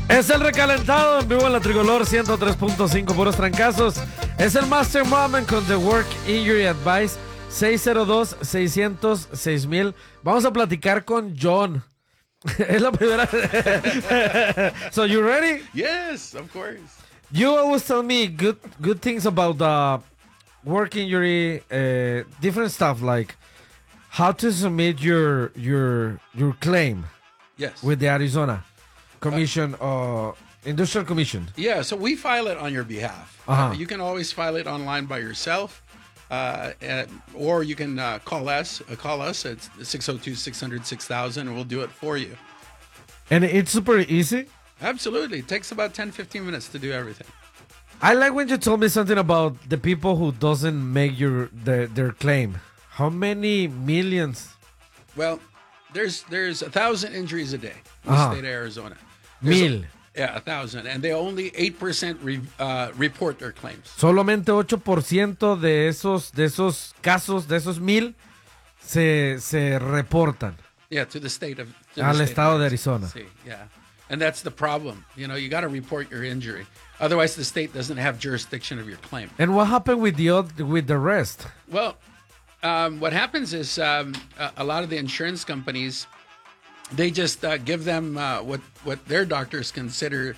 Es el recalentado en vivo en la Tricolor 103.5 puros trancazos. Es el Master Moment con The Work Injury Advice 602-600-6000. Vamos a platicar con John. Es la primera. So you ready? Yes, of course. You always tell me good things about the work injury, different stuff like how to submit your claim. Yes. With the Arizona Commission, Industrial Commission. Yeah, so we file it on your behalf. Uh-huh. You can always file it online by yourself, or you can call us. Call us at 602-600-6000, and we'll do it for you. And it's super easy. Absolutely. It takes about 10-15 minutes to do everything. I like when you told me something about the people who doesn't make their claim. How many millions? Well, there's 1,000 injuries a day in the state of Arizona. Mil. 1,000. And they only 8% report their claims. Solamente 8% de esos casos, de esos 1,000, se reportan. Yeah, to the state of... Al estado de Arizona. Sí, yeah. And that's the problem. You know, you got to report your injury. Otherwise, the state doesn't have jurisdiction of your claim. And what happened with the rest? Well, what happens is a lot of the insurance companies, they just give them what their doctors consider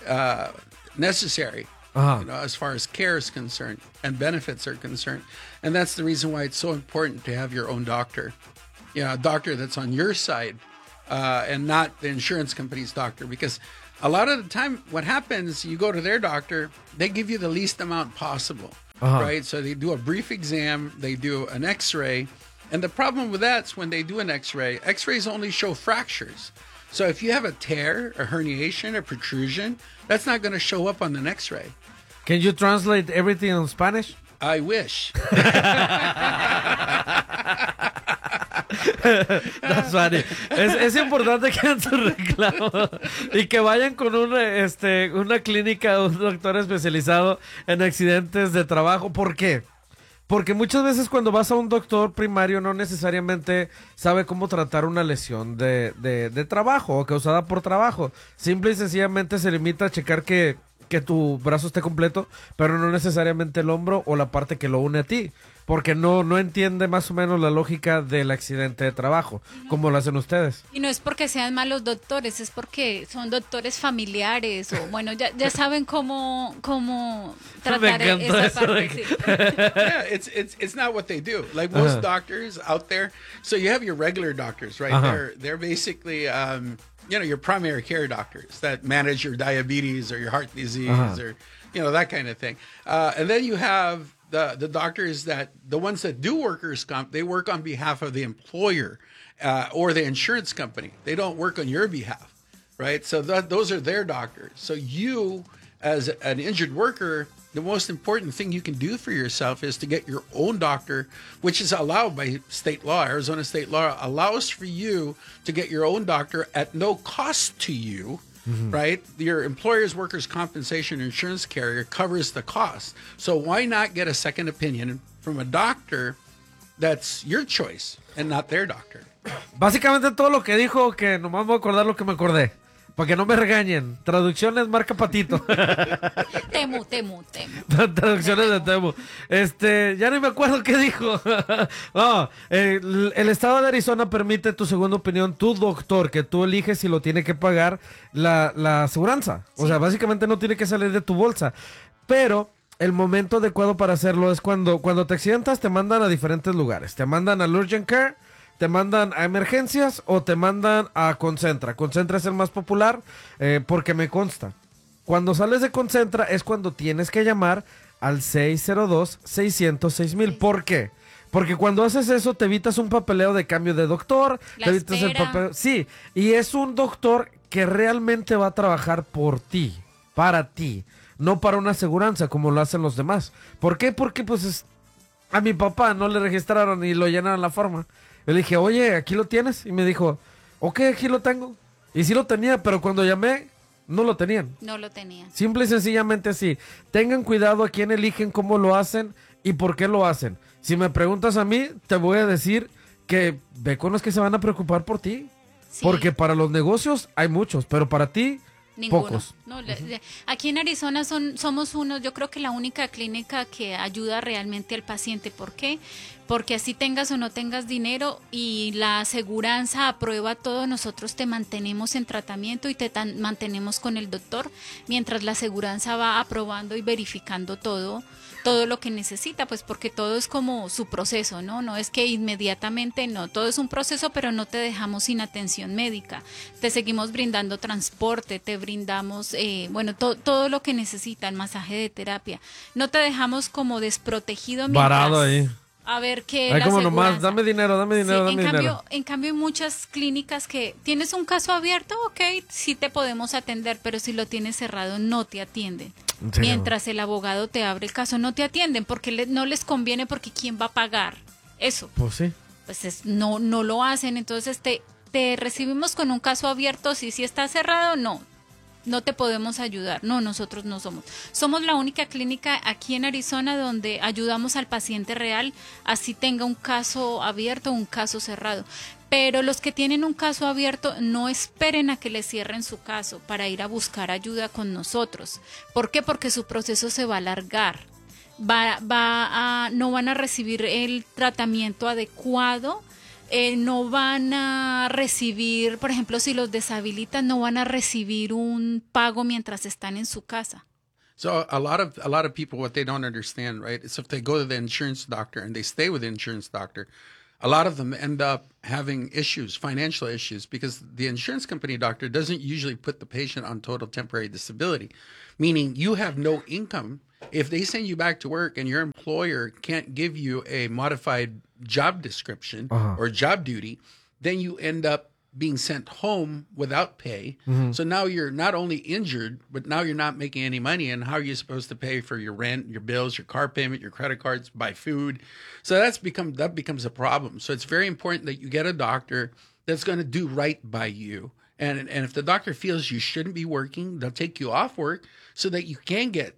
necessary, Uh-huh. you know, as far as care is concerned and benefits are concerned. And that's the reason why it's so important to have your own doctor. You know, a doctor that's on your side and not the insurance company's doctor. Because a lot of the time what happens, you go to their doctor, they give you the least amount possible. Uh-huh. Right? So they do a brief exam, they do an x-ray. And the problem with that is when they do an x-ray, x-rays only show fractures. So if you have a tear, a herniation, a protrusion, that's not going to show up on an x-ray. Can you translate everything in Spanish? I wish. That's funny. Es importante que hagan su reclamo y que vayan con una clínica, un doctor especializado en accidentes de trabajo. ¿Por qué? Porque muchas veces cuando vas a un doctor primario no necesariamente sabe cómo tratar una lesión de trabajo o causada por trabajo. Simple y sencillamente se limita a checar que tu brazo esté completo, pero no necesariamente el hombro o la parte que lo une a ti. Porque no entiende más o menos la lógica del accidente de trabajo, como lo hacen ustedes. Y no es porque sean malos doctores, es porque son doctores familiares o bueno, ya saben cómo tratar esa parte. Sí. Yeah, it's not what they do. Like most doctors out there, so you have your regular doctors, right? They're basically you know, your primary care doctors that manage your diabetes or your heart disease or you know, that kind of thing. And then you have the doctors the ones that do workers' comp, they work on behalf of the employer or the insurance company. They don't work on your behalf, right? So those are their doctors. So you, as an injured worker, the most important thing you can do for yourself is to get your own doctor, which is allowed by state law. Arizona state law allows for you to get your own doctor at no cost to you. Mm-hmm. Right? Your employer's workers' compensation insurance carrier covers the cost. So why not get a second opinion from a doctor that's your choice and not their doctor? Básicamente todo lo que dijo, que nomás voy a acordar lo que me acordé. Para que no me regañen. Traducciones marca Patito. Temu. Traducciones de Temu. Ya no me acuerdo qué dijo. No, el estado de Arizona permite tu segunda opinión, tu doctor, que tú eliges si lo tiene que pagar la aseguranza. O sea, básicamente no tiene que salir de tu bolsa. Pero el momento adecuado para hacerlo es cuando te accidentas, te mandan a diferentes lugares. Te mandan al Urgent Care, te mandan a emergencias o te mandan a Concentra. Concentra es el más popular porque me consta. Cuando sales de Concentra es cuando tienes que llamar al 602-600-6000. ¿Por qué? Porque cuando haces eso te evitas un papeleo de cambio de doctor. Te evitas el papeleo. Sí, y es un doctor que realmente va a trabajar por ti, para ti, no para una aseguranza como lo hacen los demás. ¿Por qué? Porque pues a mi papá no le registraron y lo llenaron la forma. Yo le dije, oye, ¿aquí lo tienes? Y me dijo, ok, aquí lo tengo. Y sí lo tenía, pero cuando llamé, no lo tenían. No lo tenían. Simple y sencillamente así. Tengan cuidado a quién eligen, cómo lo hacen y por qué lo hacen. Si me preguntas a mí, te voy a decir que ve con los que se van a preocupar por ti. Sí. Porque para los negocios hay muchos, pero para ti Ninguno. Pocos. No, aquí en Arizona somos unos, yo creo que la única clínica que ayuda realmente al paciente. ¿Por qué? Porque así tengas o no tengas dinero y la aseguranza aprueba todo, nosotros te mantenemos en tratamiento y te mantenemos con el doctor, mientras la aseguranza va aprobando y verificando todo lo que necesita, pues porque todo es como su proceso, ¿no? No es que inmediatamente, no, todo es un proceso, pero no te dejamos sin atención médica. Te seguimos brindando transporte, te brindamos, todo lo que necesitan, masaje de terapia. No te dejamos como desprotegido mientras... Varado ahí. A ver qué Ay, la como aseguranza. nomás, dame dinero, dinero. En cambio, hay muchas clínicas que tienes un caso abierto, ok, sí te podemos atender, pero si lo tienes cerrado, no te atienden. Sí. Mientras el abogado te abre el caso, no te atienden porque no les conviene, porque ¿quién va a pagar eso? Pues sí. Pues no lo hacen, entonces te recibimos con un caso abierto, si está cerrado, no te podemos ayudar. No, nosotros no somos. Somos la única clínica aquí en Arizona donde ayudamos al paciente real, así tenga un caso abierto o un caso cerrado. Pero los que tienen un caso abierto, no esperen a que les cierren su caso para ir a buscar ayuda con nosotros. ¿Por qué? Porque su proceso se va a alargar. No van a recibir el tratamiento adecuado. No van a recibir, por ejemplo, si los deshabilitan, no van a recibir un pago mientras están en su casa. So a lot of people, what they don't understand, right, is if they go to the insurance doctor and they stay with the insurance doctor, a lot of them end up having issues, financial issues, because the insurance company doctor doesn't usually put the patient on total temporary disability, meaning you have no income. If they send you back to work and your employer can't give you a modified job description or job duty, then you end up being sent home without pay. So now you're not only injured, but now you're not making any money. And how are you supposed to pay for your rent, your bills, your car payment, your credit cards, buy food? So that becomes a problem. So it's very important that you get a doctor that's going to do right by you. And if the doctor feels you shouldn't be working, they'll take you off work so that you can get,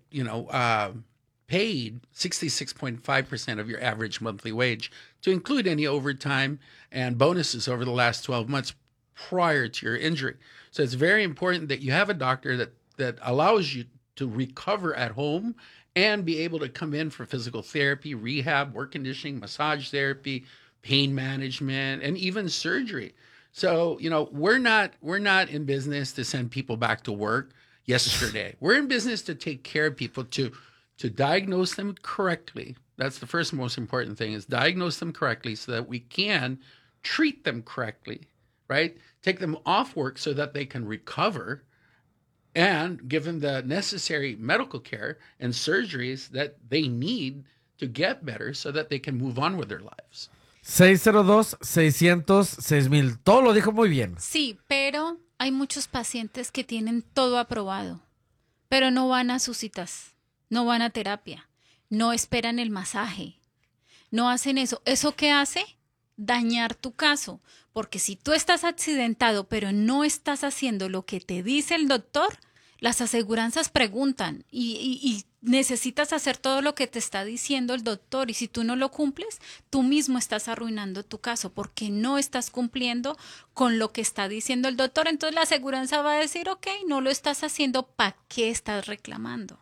paid 66.5% of your average monthly wage, to include any overtime and bonuses over the last 12 months prior to your injury. So it's very important that you have a doctor that allows you to recover at home and be able to come in for physical therapy, rehab, work conditioning, massage therapy, pain management, and even surgery. So, we're not in business to send people back to work yesterday. We're in business to take care of people, to diagnose them correctly. That's the first most important thing, is diagnose them correctly so that we can treat them correctly, right? Take them off work so that they can recover and give them the necessary medical care and surgeries that they need to get better so that they can move on with their lives. 602-600-6000. Todo lo dijo muy bien. Sí, pero hay muchos pacientes que tienen todo aprobado, pero no van a sus citas, no van a terapia, no esperan el masaje, no hacen eso. ¿Eso qué hace? Dañar tu caso, porque si tú estás accidentado pero no estás haciendo lo que te dice el doctor, las aseguranzas preguntan y necesitas hacer todo lo que te está diciendo el doctor, y si tú no lo cumples, tú mismo estás arruinando tu caso porque no estás cumpliendo con lo que está diciendo el doctor. Entonces la aseguranza va a decir, ok, no lo estás haciendo, ¿para qué estás reclamando?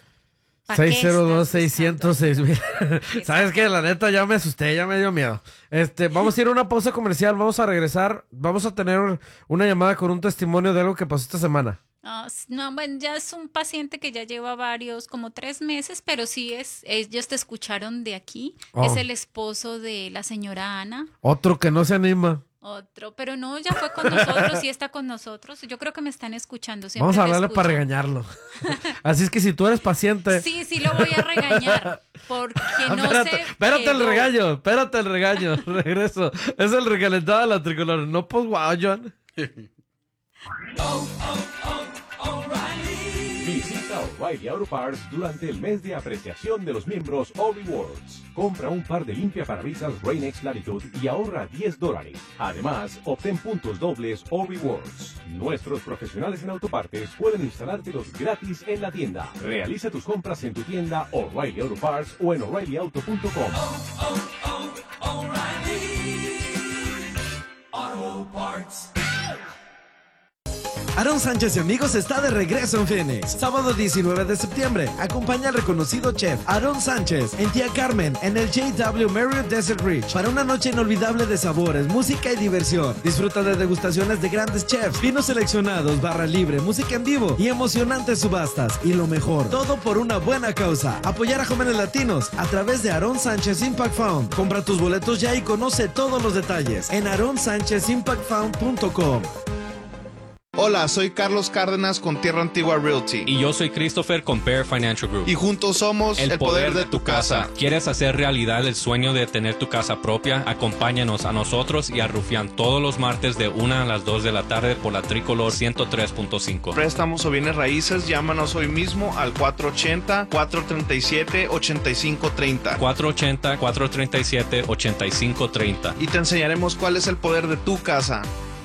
602-600-6000. ¿Sabes qué? La neta ya me asusté, ya me dio miedo. Vamos a ir a una pausa comercial, vamos a regresar, vamos a tener una llamada con un testimonio de algo que pasó esta semana. No, bueno, ya es un paciente que ya lleva como 3 meses, pero sí ellos te escucharon de aquí. Es el esposo de la señora Ana. Otro que no se anima. Pero no, ya fue con nosotros, sí está con nosotros. Yo creo que me están escuchando. Siempre vamos a hablarle para regañarlo. Así es que si tú eres paciente... Sí, lo voy a regañar, porque Espérate el regaño. Regreso. Es el recalentado de la tricolor. No, pues, wow, John. Visita O'Reilly Auto Parts durante el mes de apreciación de los miembros O-Rewards. Compra un par de limpiaparabrisas Rain-X Latitude y ahorra $10. Además, obtén puntos dobles O-Rewards. Nuestros profesionales en autopartes pueden instalártelos gratis en la tienda. Realiza tus compras en tu tienda O'Reilly Auto Parts o en O'ReillyAuto.com. O'Reilly Auto Parts. Aarón Sánchez y amigos está de regreso en Phoenix. Sábado 19 de septiembre. Acompaña al reconocido chef Aarón Sánchez en Tía Carmen en el JW Marriott Desert Ridge para una noche inolvidable de sabores, música y diversión. Disfruta de degustaciones de grandes chefs, vinos seleccionados, barra libre, música en vivo y emocionantes subastas. Y lo mejor, todo por una buena causa. Apoyar a jóvenes latinos a través de Aarón Sánchez Impact Fund. Compra tus boletos ya y conoce todos los detalles en aaronsánchezimpactfund.com. Hola, soy Carlos Cárdenas con Tierra Antigua Realty. Y yo soy Christopher con Bear Financial Group. Y juntos somos el poder de tu casa. ¿Quieres hacer realidad el sueño de tener tu casa propia? Acompáñanos a nosotros y a Rufián todos los martes de 1 a las 2 de la tarde por la Tricolor 103.5. Préstamos o bienes raíces, llámanos hoy mismo al 480-437-8530. 480-437-8530. Y te enseñaremos cuál es el poder de tu casa.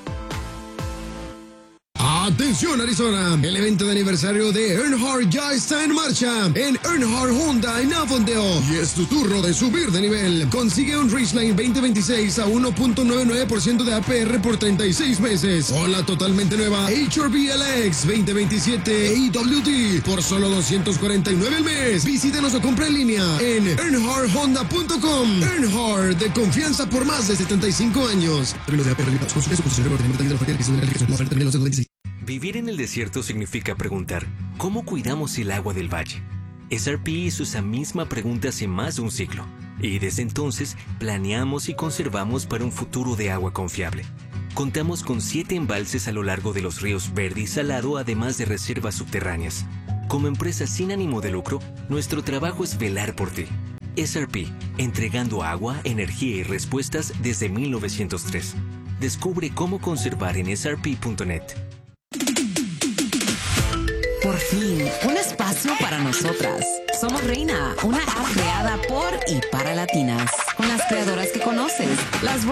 Atención Arizona, el evento de aniversario de Earnhardt ya está en marcha en Earnhardt Honda en Avondale y es tu turno de subir de nivel. Consigue un Ridgeline 2026 a 1.99% de APR por 36 meses o la totalmente nueva HRV LX 2027 AWD por solo $249 al mes. Visítenos o compra en línea en EarnhardtHonda.com. Earnhardt, de confianza por más de 75 años. Términos de APR limitados. Consulte su posición de detalles de la oferta termina los 2026. Vivir en el desierto significa preguntar, ¿cómo cuidamos el agua del valle? SRP hizo esa misma pregunta hace más de un siglo, y desde entonces planeamos y conservamos para un futuro de agua confiable. Contamos con 7 embalses a lo largo de los ríos Verde y Salado, además de reservas subterráneas. Como empresa sin ánimo de lucro, nuestro trabajo es velar por ti. SRP, entregando agua, energía y respuestas desde 1903. Descubre cómo conservar en srp.net. Por fin, un espacio para nosotras. Somos Reina, una app creada por y para latinas, con las creadoras que conoces, las